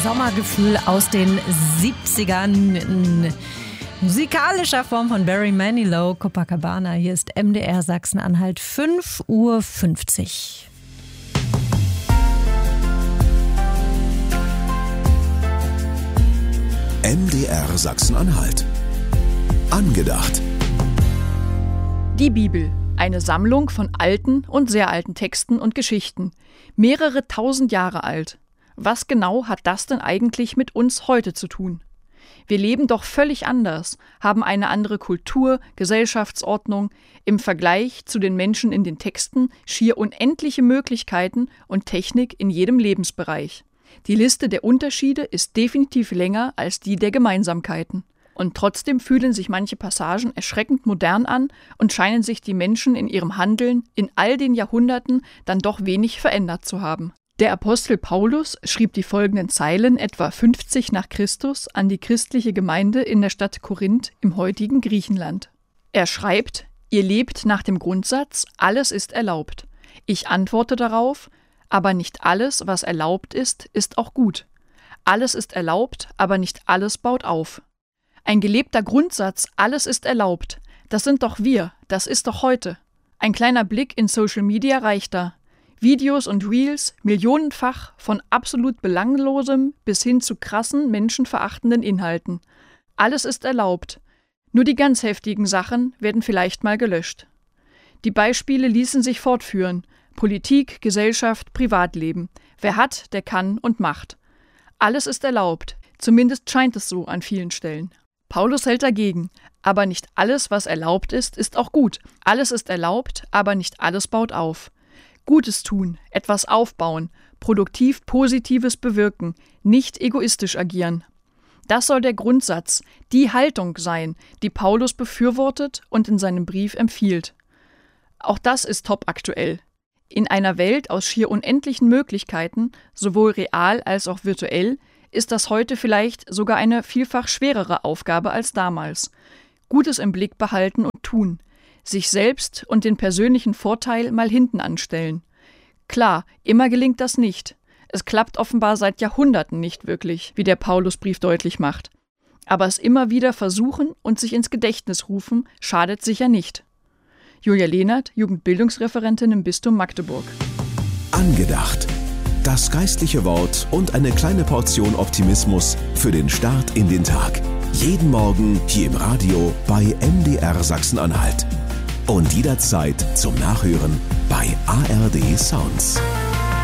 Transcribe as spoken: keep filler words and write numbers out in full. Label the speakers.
Speaker 1: Sommergefühl aus den siebzigern in musikalischer Form von Barry Manilow, Copacabana. Hier ist M D R Sachsen-Anhalt, fünf Uhr fünfzig.
Speaker 2: M D R Sachsen-Anhalt. Angedacht.
Speaker 3: Die Bibel, eine Sammlung von alten und sehr alten Texten und Geschichten, mehrere tausend Jahre alt. Was genau hat das denn eigentlich mit uns heute zu tun? Wir leben doch völlig anders, haben eine andere Kultur, Gesellschaftsordnung, im Vergleich zu den Menschen in den Texten schier unendliche Möglichkeiten und Technik in jedem Lebensbereich. Die Liste der Unterschiede ist definitiv länger als die der Gemeinsamkeiten. Und trotzdem fühlen sich manche Passagen erschreckend modern an und scheinen sich die Menschen in ihrem Handeln in all den Jahrhunderten dann doch wenig verändert zu haben. Der Apostel Paulus schrieb die folgenden Zeilen etwa fünfzig nach Christus an die christliche Gemeinde in der Stadt Korinth im heutigen Griechenland. Er schreibt: Ihr lebt nach dem Grundsatz, alles ist erlaubt. Ich antworte darauf: Aber nicht alles, was erlaubt ist, ist auch gut. Alles ist erlaubt, aber nicht alles baut auf. Ein gelebter Grundsatz, alles ist erlaubt. Das sind doch wir, das ist doch heute. Ein kleiner Blick in Social Media reicht da. Videos und Reels, millionenfach, von absolut belanglosem bis hin zu krassen, menschenverachtenden Inhalten. Alles ist erlaubt. Nur die ganz heftigen Sachen werden vielleicht mal gelöscht. Die Beispiele ließen sich fortführen. Politik, Gesellschaft, Privatleben. Wer hat, der kann und macht. Alles ist erlaubt. Zumindest scheint es so an vielen Stellen. Paulus hält dagegen. Aber nicht alles, was erlaubt ist, ist auch gut. Alles ist erlaubt, aber nicht alles baut auf. Gutes tun, etwas aufbauen, produktiv Positives bewirken, nicht egoistisch agieren. Das soll der Grundsatz, die Haltung sein, die Paulus befürwortet und in seinem Brief empfiehlt. Auch das ist top aktuell. In einer Welt aus schier unendlichen Möglichkeiten, sowohl real als auch virtuell, ist das heute vielleicht sogar eine vielfach schwerere Aufgabe als damals. Gutes im Blick behalten und tun. Sich selbst und den persönlichen Vorteil mal hinten anstellen. Klar, immer gelingt das nicht. Es klappt offenbar seit Jahrhunderten nicht wirklich, wie der Paulusbrief deutlich macht. Aber es immer wieder versuchen und sich ins Gedächtnis rufen, schadet sicher nicht. Julia Lehnert, Jugendbildungsreferentin im Bistum Magdeburg.
Speaker 2: Angedacht. Das geistliche Wort und eine kleine Portion Optimismus für den Start in den Tag. Jeden Morgen hier im Radio bei M D R Sachsen-Anhalt. Und jederzeit zum Nachhören bei A R D Sounds.